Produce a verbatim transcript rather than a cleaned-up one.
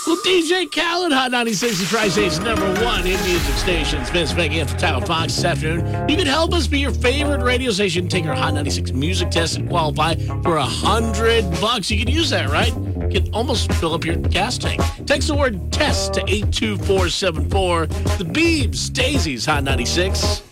Well, D J Khaled, Hot ninety-six and Tri-State's number one in music stations. Vince Vega in for Tyler Fox this afternoon. You can help us be your favorite radio station. Take our Hot ninety-six music test and qualify for a hundred bucks. You can use that, right? You can almost fill up your gas tank. Text the word test to eight two four seven four. The Beebs, Daisy's Hot ninety-six.